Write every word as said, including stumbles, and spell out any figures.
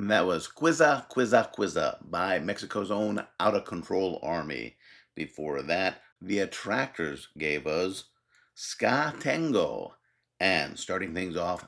And that was Quizza, Quizza, Quizza by Mexico's own Out of Control Army. Before that, the Attractors gave us Ska Tango. And starting things off,